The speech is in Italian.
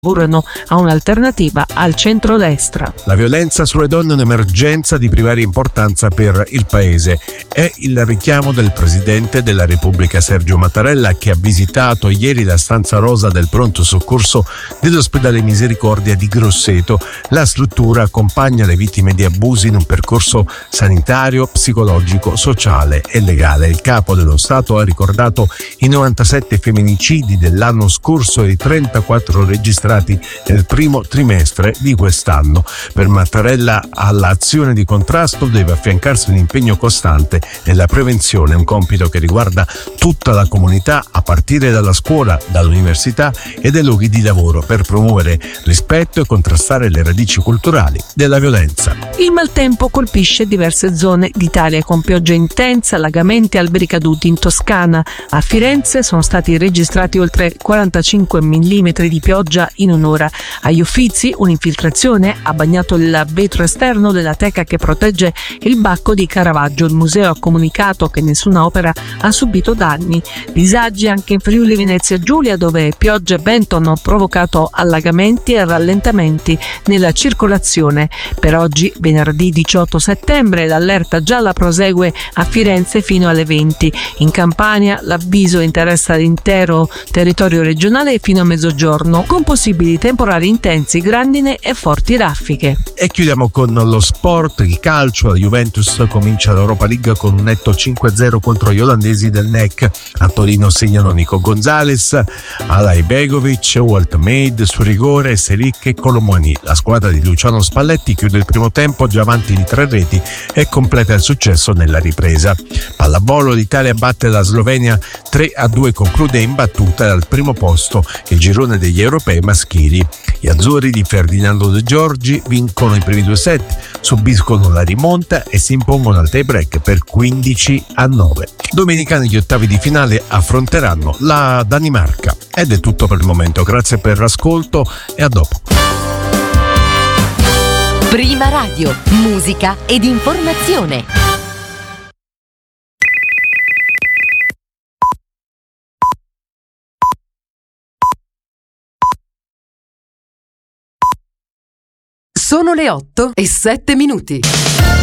augurano a un'alternativa al centrodestra. La violenza sulle donne è un'emergenza di primaria importanza per il Paese. È il richiamo del Presidente della Repubblica Sergio Mattarella, che ha visitato ieri la stanza rosa del pronto soccorso dell'ospedale Misericordia di Grosseto. La struttura accompagna le vittime di abusi in un percorso sanitario, psicologico, sociale e legale. Il capo dello Stato ha ricordato i 97 femminicidi dell'anno scorso e i 34 registrati nel primo trimestre di quest'anno. Per Mattarella all'azione di contrasto deve affiancarsi un impegno costante nella prevenzione, un compito che riguarda tutta la comunità a partire dalla scuola, dall'università e dai luoghi di lavoro, per promuovere rispetto e contrastare le radici culturali della violenza. Il maltempo colpisce diverse zone d'Italia con pioggia intensa, allagamenti e alberi caduti in Toscana. A Firenze sono stati registrati oltre 45 mm di pioggia in un'ora. Agli Uffizi un'infiltrazione ha bagnato il vetro esterno della teca che protegge il Bacco di Caravaggio. Il museo ha comunicato che nessuna opera ha subito danni. Disagi anche in Friuli Venezia Giulia, dove pioggia e vento hanno provocato allagamenti e rallentamenti nella circolazione. Per oggi, venerdì 18 settembre, l'allerta gialla prosegue a Firenze fino alle 20. In Campania l'avviso interessa l'intero territorio regionale fino a mezzogiorno, con possibili temporali intensi, grandine e forti raffiche. E chiudiamo con lo sport, il calcio. La Juventus comincia l'Europa League con un netto 5-0 contro gli olandesi del NEC. A Torino segnano Nico Gonzalez, Alay Begovic, Walt Maid su rigore, Selic e Colomoni. La squadra di Luciano Spalletti chiude il primo tempo già avanti di 3 reti e completa il successo nella ripresa. Pallavolo, l'Italia batte la Slovenia 3-2, conclude imbattuta al primo posto il girone degli europei maschili. Gli azzurri di Ferdinando De Giorgi vincono i primi 2 set, subiscono la rimonta e si impongono al tie break per 15-9. Domenica negli ottavi di finale affronteranno la Danimarca. Ed è tutto per il momento, grazie per l'ascolto e a dopo. Prima Radio, musica ed informazione. Sono le 8:07.